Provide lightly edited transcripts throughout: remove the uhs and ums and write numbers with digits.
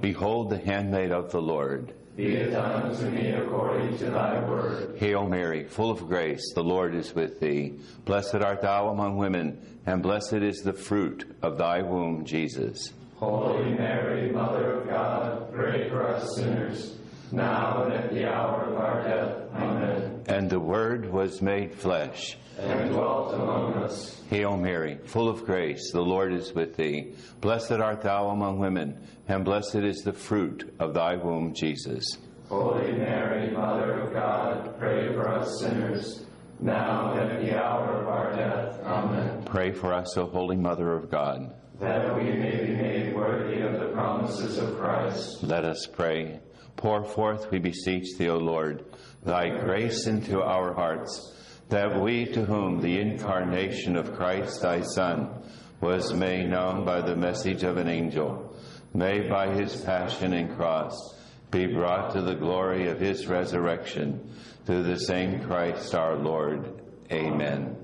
Behold the handmaid of the Lord. Be it done unto me according to thy word. Hail Mary, full of grace, the Lord is with thee. Blessed art thou among women, and blessed is the fruit of thy womb, Jesus. Holy Mary, Mother of God, pray for us sinners, now and at the hour of our death. Amen. And the Word was made flesh, and dwelt among us. Hail Mary, full of grace, the Lord is with thee. Blessed art thou among women, and blessed is the fruit of thy womb, Jesus. Holy Mary, Mother of God, pray for us sinners, now and at the hour of our death. Amen. Pray for us, O Holy Mother of God, that we may be made worthy of the promises of Christ. Let us pray. Pour forth, we beseech thee, O Lord, thy grace into our hearts, that we, to whom the incarnation of Christ thy Son was made known by the message of an angel, may by his passion and cross be brought to the glory of his resurrection, through the same Christ our Lord. Amen.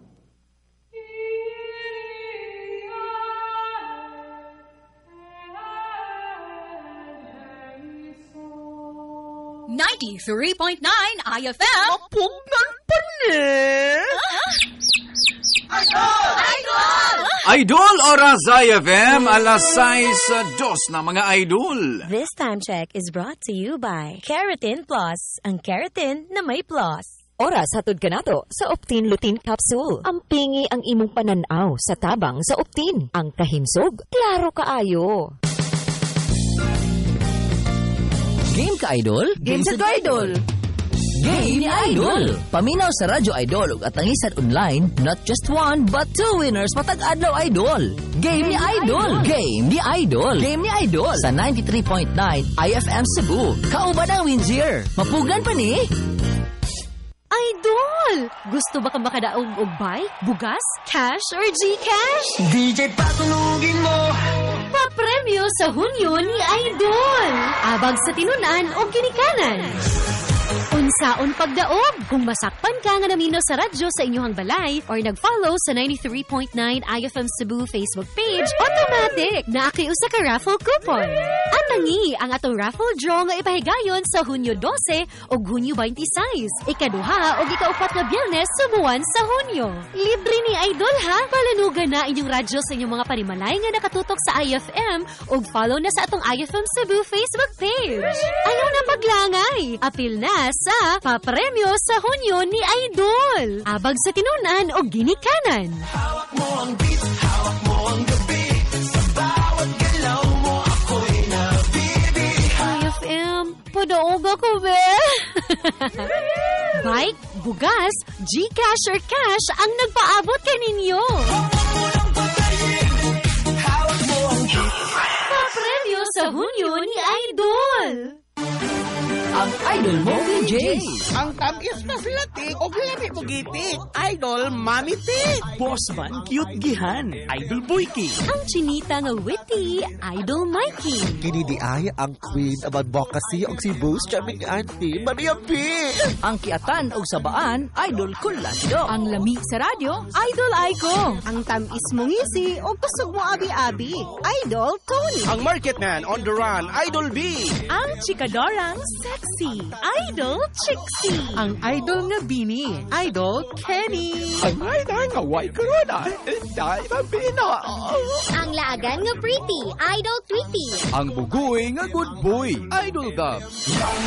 .9 IFM. Mapugnan pa ni! Idol Oras IFM, alas 6:02 na mga idol. This time check is brought to you by Keratin Plus, ang keratin na may plus. Oras hatod kanato sa Optin Lutein Capsule. Ang pingi ang imong pananaw sa tabang sa Optin. Ang kahimsog, klaro kaayo. Game ka, Idol? Game sa Idol! Game ni Idol! Paminaw sa Radyo Idol ug atangisan online, not just one, but 2 winners matag adlaw Idol! Game ni Idol! Game ni Idol! Game ni Idol! Sa 93.9 IFM Cebu. Kauban ang Windsor. Mapugan pa ni? Idol! Gusto ba kang makadaog og bike, bugas, cash, or Gcash? DJ patunugin mo! Papremyo sa Hunyo ni Idol! Abag sa tinunan o ginikanan! Unsaon pagdaog kung masakpan ka nga naminaw sa radyo sa inyong balay or nag-follow sa 93.9 IFM Cebu Facebook page, automatic na akiusa ka raffle coupon. At nangi ang atong raffle draw nga ipahigayon sa Hunyo 12 o Hunyo 26, ikaduha o ikaupat nga Biyernes sa buwan sa Hunyo. Libre ni Idol ha! Palanugan na inyong radyo sa inyong mga panimalay nga nakatutok sa IFM o follow na sa atong IFM Cebu Facebook page. Ayaw na maglangay! Apil na sa papremyo sa Hunyo ni Idol. Abag sa tinunan o ginikanan. Hawak mo ang beat, hawak mo ang gabi. Sa bawat galaw mo ako'y nabibi. IFM, padaog ako be. Bike, bugas, Gcash or cash ang nagpaabot kaninyo. Hawak mo ang beat. Papremyo sa Hunyo ni Idol. Ang Idol mo, VJ. Ang tamis na filatik o labi mo gitik. Idol, mami tik. Boss man, cute gihan. Idol Boyki. Ang chinita nga witty, Idol Mikey. Kini di ay ang queen of advocacy og si Boost Charming Auntie, Mami Ampi. Ang kiatan o sabaan, Idol Kulasido. Ang lami sa radyo, Idol Aiko. Ang tamis mong ngisi o kusog mo abi-abi, Idol Tony. Ang marketman on the run, Idol B. Ang chikadorang sexy, Idol Trixie. Ang idol nga Bini, Idol Kenny. Ang idol nga white corona, Inday Mabino. Ang laagan nga pretty, Idol Tweety. Ang bugoy nga good boy, Idol Gab.